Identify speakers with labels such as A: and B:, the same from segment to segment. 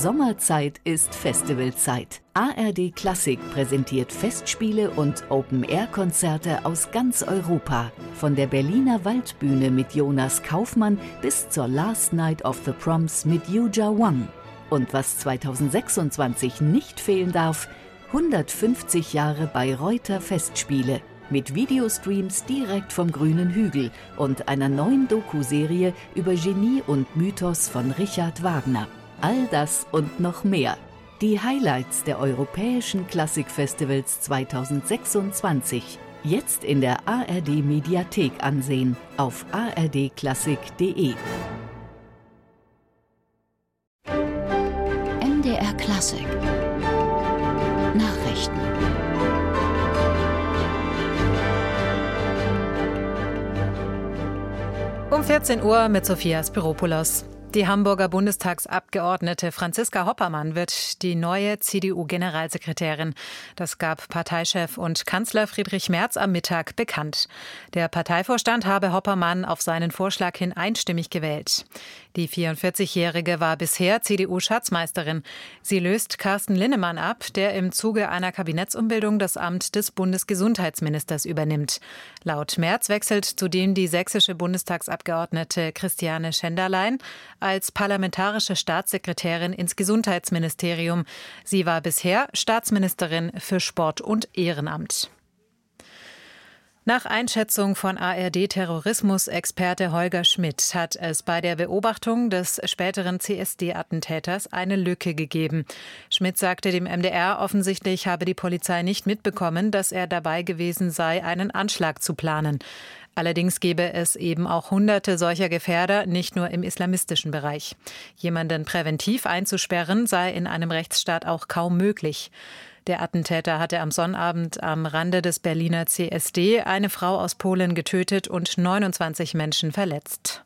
A: Sommerzeit ist Festivalzeit. ARD Klassik präsentiert Festspiele und Open-Air-Konzerte aus ganz Europa. Von der Berliner Waldbühne mit Jonas Kaufmann bis zur Last Night of the Proms mit Yuja Wang. Und was 2026 nicht fehlen darf, 150 Jahre Bayreuther Festspiele. Mit Videostreams direkt vom grünen Hügel und einer neuen Doku-Serie über Genie und Mythos von Richard Wagner. All das und noch mehr. Die Highlights der Europäischen Klassikfestivals 2026. Jetzt in der ARD-Mediathek ansehen auf ardklassik.de.
B: MDR Klassik Nachrichten.
C: Um 14 Uhr mit Sophia Spiropoulos. Die Hamburger Bundestagsabgeordnete Franziska Hoppermann wird die neue CDU-Generalsekretärin. Das gab Parteichef und Kanzler Friedrich Merz am Mittag bekannt. Der Parteivorstand habe Hoppermann auf seinen Vorschlag hin einstimmig gewählt. Die 44-Jährige war bisher CDU-Schatzmeisterin. Sie löst Carsten Linnemann ab, der im Zuge einer Kabinettsumbildung das Amt des Bundesgesundheitsministers übernimmt. Laut Merz wechselt zudem die sächsische Bundestagsabgeordnete Christiane Schenderlein als parlamentarische Staatssekretärin ins Gesundheitsministerium. Sie war bisher Staatsministerin für Sport und Ehrenamt. Nach Einschätzung von ARD-Terrorismusexperte Holger Schmidt hat es bei der Beobachtung des späteren CSD-Attentäters eine Lücke gegeben. Schmidt sagte dem MDR, offensichtlich habe die Polizei nicht mitbekommen, dass er dabei gewesen sei, einen Anschlag zu planen. Allerdings gäbe es eben auch Hunderte solcher Gefährder, nicht nur im islamistischen Bereich. Jemanden präventiv einzusperren sei in einem Rechtsstaat auch kaum möglich. Der Attentäter hatte am Sonnabend am Rande des Berliner CSD eine Frau aus Polen getötet und 29 Menschen verletzt.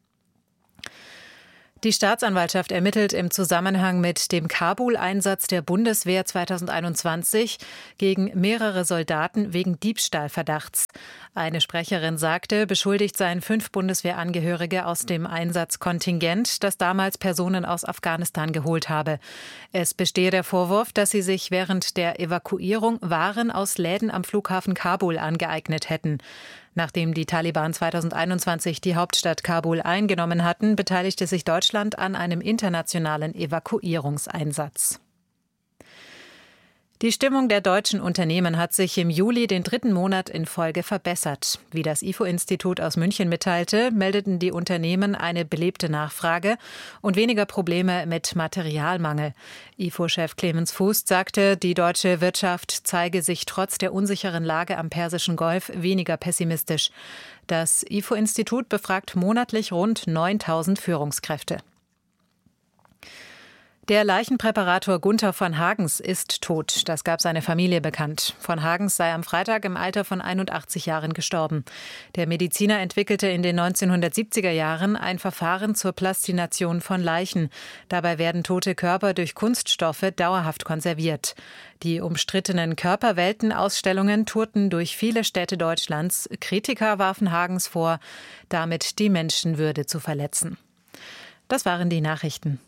C: Die Staatsanwaltschaft ermittelt im Zusammenhang mit dem Kabul-Einsatz der Bundeswehr 2021 gegen mehrere Soldaten wegen Diebstahlverdachts. Eine Sprecherin sagte, beschuldigt seien 5 Bundeswehrangehörige aus dem Einsatzkontingent, das damals Personen aus Afghanistan geholt habe. Es bestehe der Vorwurf, dass sie sich während der Evakuierung Waren aus Läden am Flughafen Kabul angeeignet hätten. Nachdem die Taliban 2021 die Hauptstadt Kabul eingenommen hatten, beteiligte sich Deutschland an einem internationalen Evakuierungseinsatz. Die Stimmung der deutschen Unternehmen hat sich im Juli den 3. Monat in Folge verbessert. Wie das IFO-Institut aus München mitteilte, meldeten die Unternehmen eine belebte Nachfrage und weniger Probleme mit Materialmangel. IFO-Chef Clemens Fuß sagte, die deutsche Wirtschaft zeige sich trotz der unsicheren Lage am Persischen Golf weniger pessimistisch. Das IFO-Institut befragt monatlich rund 9.000 Führungskräfte. Der Leichenpräparator Gunther von Hagens ist tot. Das gab seine Familie bekannt. Von Hagens sei am Freitag im Alter von 81 Jahren gestorben. Der Mediziner entwickelte in den 1970er Jahren ein Verfahren zur Plastination von Leichen. Dabei werden tote Körper durch Kunststoffe dauerhaft konserviert. Die umstrittenen Körperwelten-Ausstellungen tourten durch viele Städte Deutschlands. Kritiker warfen Hagens vor, damit die Menschenwürde zu verletzen. Das waren die Nachrichten.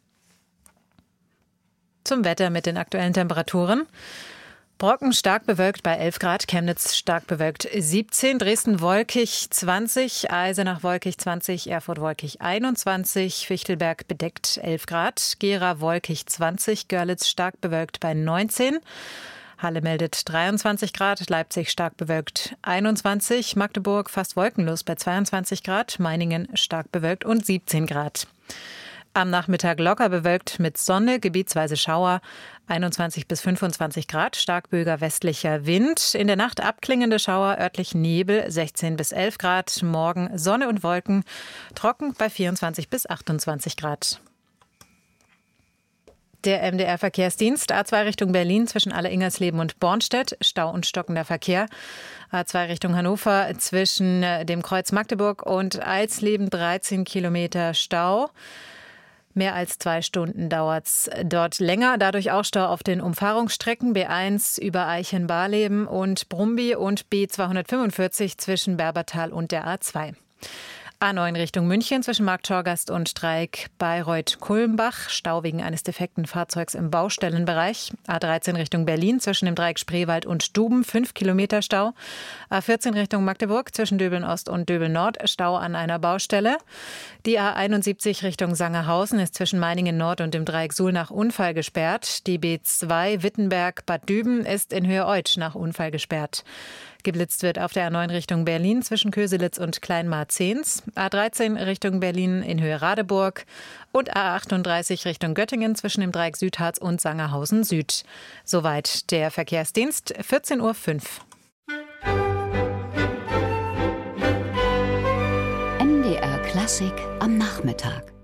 C: Zum Wetter mit den aktuellen Temperaturen. Brocken stark bewölkt bei 11 Grad, Chemnitz stark bewölkt 17, Dresden wolkig 20, Eisenach wolkig 20, Erfurt wolkig 21, Fichtelberg bedeckt 11 Grad, Gera wolkig 20, Görlitz stark bewölkt bei 19, Halle meldet 23 Grad, Leipzig stark bewölkt 21, Magdeburg fast wolkenlos bei 22 Grad, Meiningen stark bewölkt und 17 Grad. Am Nachmittag locker bewölkt mit Sonne, gebietsweise Schauer, 21 bis 25 Grad, stark böiger westlicher Wind. In der Nacht abklingende Schauer, örtlich Nebel, 16 bis 11 Grad. Morgen Sonne und Wolken, trocken bei 24 bis 28 Grad. Der MDR-Verkehrsdienst, A2 Richtung Berlin zwischen Alle-Ingersleben und Bornstedt, Stau und stockender Verkehr. A2 Richtung Hannover zwischen dem Kreuz Magdeburg und Eisleben 13 Kilometer Stau. Mehr als 2 Stunden dauert es dort länger. Dadurch auch Stau auf den Umfahrungsstrecken B1 über Eichen-Barleben und Brumby und B245 zwischen Berbertal und der A2. A9 Richtung München zwischen Marktschorgast und Dreieck Bayreuth-Kulmbach. Stau wegen eines defekten Fahrzeugs im Baustellenbereich. A13 Richtung Berlin zwischen dem Dreieck Spreewald und Duben. 5 Kilometer Stau. A14 Richtung Magdeburg zwischen Döbeln Ost und Döbeln Nord. Stau an einer Baustelle. Die A71 Richtung Sangerhausen ist zwischen Meiningen Nord und dem Dreieck Suhl nach Unfall gesperrt. Die B2 Wittenberg-Bad Düben ist in Höhe Oitsch nach Unfall gesperrt. Geblitzt wird auf der A9 Richtung Berlin zwischen Köselitz und Kleinmarzens, A13 Richtung Berlin in Höhe Radeburg und A38 Richtung Göttingen zwischen dem Dreieck Südharz und Sangerhausen Süd. Soweit der Verkehrsdienst, 14:05 Uhr.
A: MDR Klassik am Nachmittag.